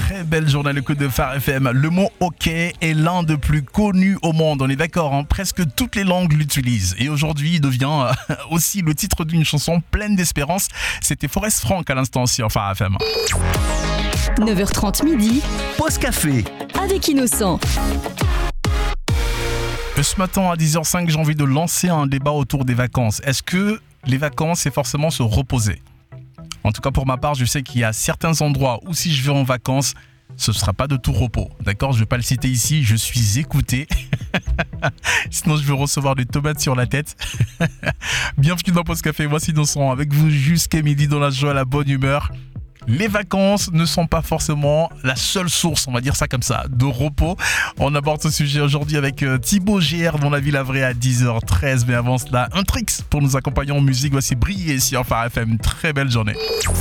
Très belle journée à l'écoute de Phare FM. Le mot OK est l'un des plus connus au monde. On est d'accord, hein, presque toutes les langues l'utilisent. Et aujourd'hui, il devient aussi le titre d'une chanson pleine d'espérance. C'était Forest Frank à l'instant sur Phare FM. 9h30 midi, Pause café. avec Innocent. Ce matin à 10h05, j'ai envie de lancer un débat autour des vacances. Est-ce que les vacances, c'est forcément se reposer ? En tout cas, pour ma part, je sais qu'il y a certains endroits où si je vais en vacances, ce ne sera pas de tout repos. D'accord ? Je ne vais pas le citer ici, je suis écouté. Sinon, je vais recevoir des tomates sur la tête. Bienvenue dans Pause Café, voici Innocent avec vous jusqu'à midi dans la joie, la bonne humeur. Les vacances ne sont pas forcément la seule source, on va dire ça comme ça, de repos. On aborde ce sujet aujourd'hui avec Thibaut GR dans la Ville Havrais à 10h13. Mais avant cela, un tricks pour nous accompagner en musique. Voici Briller sur Phare FM. Très belle journée.